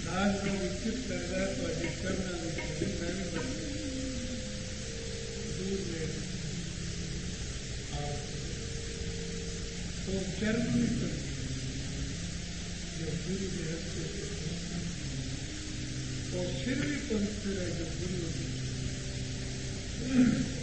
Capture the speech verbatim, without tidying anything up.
आज मैं विकसित कर रहा तो अधिक करना विकसित मैं भी बन दूर ले तो कर्म भी कर जो गुरु के हस्ते और फिर भी पवित्र है जो गुरु